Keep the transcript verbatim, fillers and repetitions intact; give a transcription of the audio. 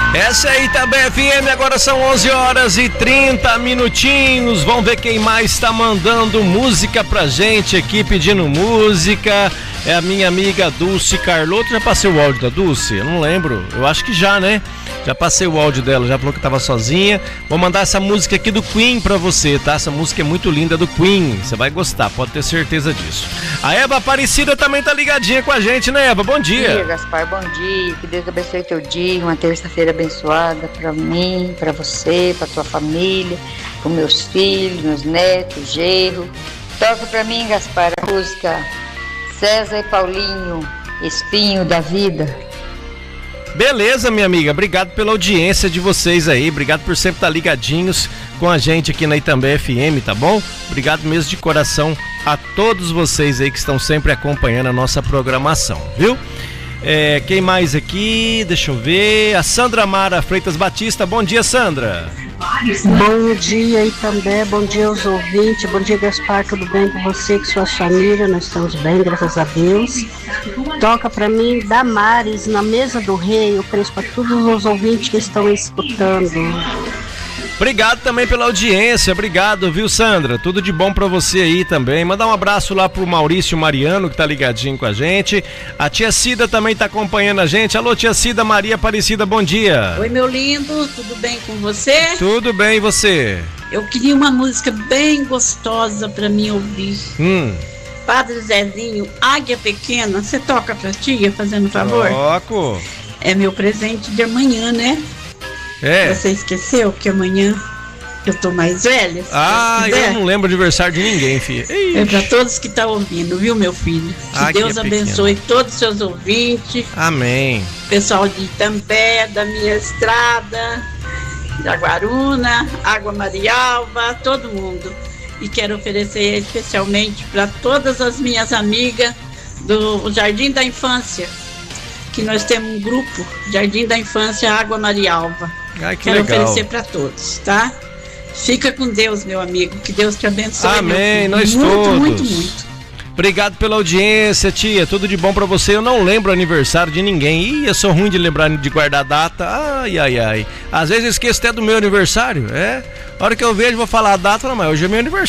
Essa aí também F M, agora são onze horas e trinta minutinhos. Vamos ver quem mais está mandando música pra gente aqui, pedindo música. É a minha amiga Dulce Carlotto. Já passei o áudio da Dulce? Eu não lembro. Eu acho que já, né? Já passei o áudio dela, já falou que tava sozinha. Vou mandar essa música aqui do Queen pra você, tá? Essa música é muito linda, do Queen. Você vai gostar, pode ter certeza disso. A Eva Aparecida também tá ligadinha com a gente, né, Eva? Bom dia. Bom dia, Gaspar. Bom dia. Que Deus abençoe teu dia. Uma terça-feira abençoada pra mim, pra você, pra tua família, pros meus filhos, meus netos, genro. Toca pra mim, Gaspar, a música César e Paulinho, Espinho da Vida. Beleza, minha amiga, obrigado pela audiência de vocês aí, obrigado por sempre estar ligadinhos com a gente aqui na Itambé F M, tá bom? Obrigado mesmo de coração a todos vocês aí que estão sempre acompanhando a nossa programação, viu? É, quem mais aqui? Deixa eu ver, a Sandra Mara Freitas Batista. Bom dia, Sandra. Bom dia, Itambé, bom dia aos ouvintes, bom dia, Gaspar, tudo bem com você, com sua família? Nós estamos bem, graças a Deus. Toca pra mim, Damares, na mesa do rei, eu preço para todos os ouvintes que estão escutando. Obrigado também pela audiência, obrigado, viu, Sandra? Tudo de bom pra você aí também. Mandar um abraço lá pro Maurício Mariano, que tá ligadinho com a gente. A tia Cida também tá acompanhando a gente. Alô, tia Cida, Maria Aparecida, bom dia. Oi, meu lindo, tudo bem com você? Tudo bem, e você? Eu queria uma música bem gostosa pra mim ouvir. Hum. Padre Zezinho, Águia Pequena, você toca pra tia, fazendo favor? Toco. É meu presente de amanhã, né? É. Você esqueceu que amanhã eu tô mais velha? Ah, eu não lembro o aniversário de ninguém, filha. Ixi. É pra todos que estão ouvindo, viu, meu filho? Que ah, Deus que abençoe todos os seus ouvintes. Amém. Pessoal de Itambé, da minha estrada, da Guaruna, Água Marialva, todo mundo. E quero oferecer especialmente para todas as minhas amigas do Jardim da Infância, que nós temos um grupo, Jardim da Infância Água Marialva. Ai, que Quero legal. oferecer para todos, tá? Fica com Deus, meu amigo, que Deus te abençoe. Amém, nós muito, todos. Muito, muito, muito. Obrigado pela audiência, tia, tudo de bom pra você. Eu não lembro o aniversário de ninguém. Ih, eu sou ruim de lembrar, de guardar data. Ai, ai, ai. Às vezes eu esqueço até do meu aniversário, é? A hora que eu vejo, vou falar a data, não, mas hoje é meu aniversário.